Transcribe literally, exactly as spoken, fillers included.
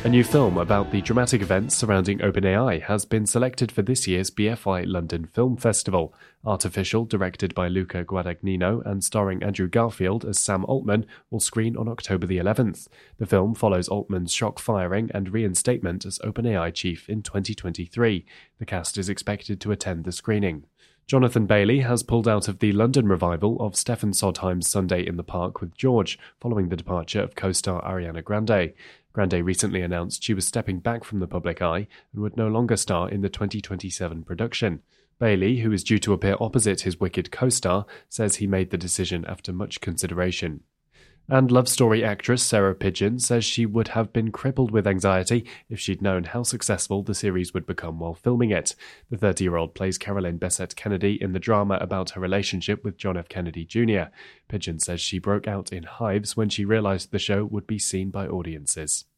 A new film about the dramatic events surrounding OpenAI has been selected for this year's B F I London Film Festival. Artificial, directed by Luca Guadagnino and starring Andrew Garfield as Sam Altman, will screen on October the eleventh. The film follows Altman's shock firing and reinstatement as OpenAI chief in twenty twenty-three. The cast is expected to attend the screening. Jonathan Bailey has pulled out of the London revival of Stephen Sondheim's Sunday in the Park with George, following the departure of co-star Ariana Grande. Grande recently announced she was stepping back from the public eye and would no longer star in the twenty twenty-seven production. Bailey, who is due to appear opposite his Wicked co-star, says he made the decision after much consideration. And Love Story actress Sarah Pidgeon says she would have been crippled with anxiety if she'd known how successful the series would become while filming it. The thirty-year-old plays Caroline Bessette Kennedy in the drama about her relationship with John F. Kennedy Junior Pidgeon says she broke out in hives when she realized the show would be seen by audiences.